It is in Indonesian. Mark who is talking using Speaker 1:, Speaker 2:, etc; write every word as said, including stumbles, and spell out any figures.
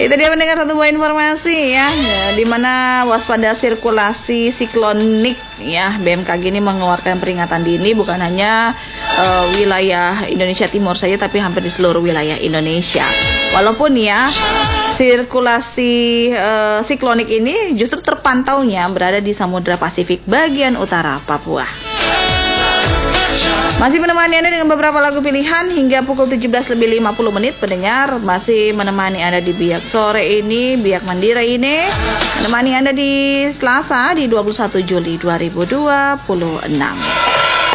Speaker 1: Itu dia mendengar satu buah informasi ya, di mana waspada sirkulasi siklonik ya. B M K G ini mengeluarkan peringatan dini bukan hanya uh, wilayah Indonesia Timur saja, tapi hampir di seluruh wilayah Indonesia. Walaupun ya sirkulasi uh, siklonik ini justru terpantaunya berada di Samudra Pasifik bagian utara Papua. Masih menemani Anda dengan beberapa lagu pilihan hingga pukul tujuh belas lebih lima puluh menit. Pendengar masih menemani Anda di Biak sore ini, Biak Mandira ini menemani Anda di Selasa di dua puluh satu Juli dua ribu dua puluh enam.